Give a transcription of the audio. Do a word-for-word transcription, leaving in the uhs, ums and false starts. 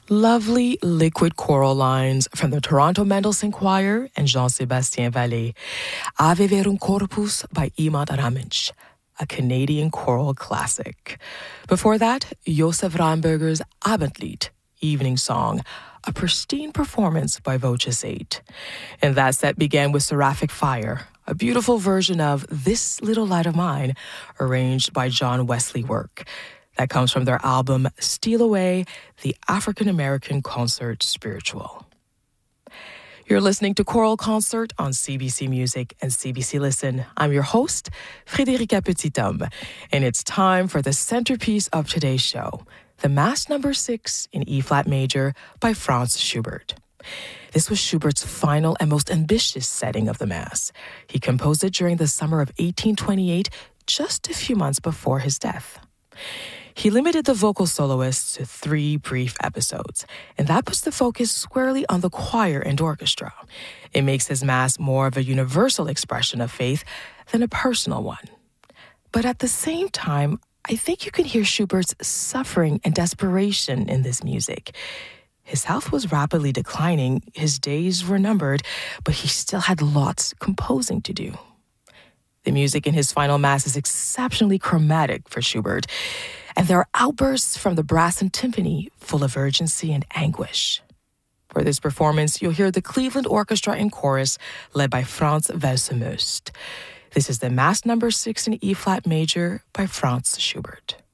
Lovely liquid choral lines from the Toronto Mendelssohn Choir and Jean-Sébastien Vallée. Ave Verum Corpus by Imad Ramic, a Canadian choral classic. Before that, Josef Rheinberger's Abendlied, Evening Song, a pristine performance by Voces eight. And that set began with Seraphic Fire, a beautiful version of This Little Light of Mine, arranged by John Wesley Work. That comes from their album Steal Away, the African-American Concert Spiritual. You're listening to Choral Concert on C B C Music and C B C Listen. I'm your host, Frédérica Petithomme, and it's time for the centerpiece of today's show, the Mass Number six in E-flat major by Franz Schubert. This was Schubert's final and most ambitious setting of the Mass. He composed it during the summer of eighteen twenty-eight, just a few months before his death. He limited the vocal soloists to three brief episodes, and that puts the focus squarely on the choir and orchestra. It makes his Mass more of a universal expression of faith than a personal one. But at the same time, I think you can hear Schubert's suffering and desperation in this music. His health was rapidly declining, his days were numbered, but he still had lots composing to do. The music in his final Mass is exceptionally chromatic for Schubert, and there are outbursts from the brass and timpani full of urgency and anguish. For this performance, you'll hear the Cleveland Orchestra in chorus, led by Franz Welser-Möst. This is the Mass Number six in E-flat major by Franz Schubert.